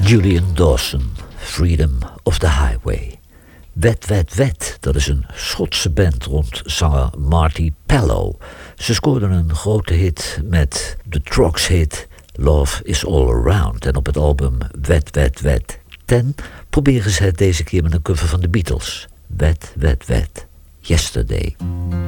Julian Dawson, Freedom of the Highway. Wet, Wet, Wet, dat is een Schotse band rond zanger Marty Pellow. Ze scoorden een grote hit met de Trogs hit Love is All Around. En op het album Wet, Wet, Wet 10 proberen ze het deze keer met een cover van de Beatles. Wet, Wet, Wet, Yesterday.